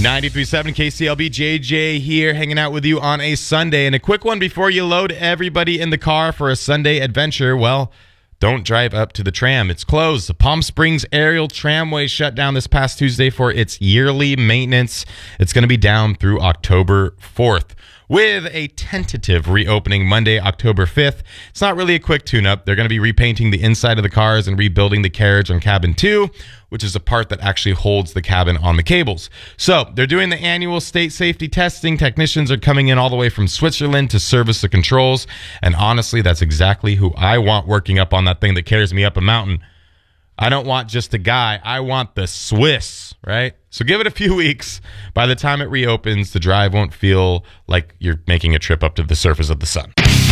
93.7 KCLB, JJ here, hanging out with you on a Sunday. And a quick one before you load everybody in the car for a Sunday adventure. Well, don't drive up to the tram. It's closed. The Palm Springs Aerial Tramway shut down this past Tuesday for its yearly maintenance. It's going to be down through October 4th. With a tentative reopening Monday, October 5th. It's not really a quick tune-up. They're going to be repainting the inside of the cars and rebuilding the carriage on cabin 2, which is the part that actually holds the cabin on the cables. So they're doing the annual state safety testing. Technicians are coming in all the way from Switzerland to service the controls. And honestly, that's exactly who I want working up on that thing that carries me up a mountain. I don't want just a guy. I want the Swiss, right? So give it a few weeks. By the time it reopens, the drive won't feel like you're making a trip up to the surface of the sun.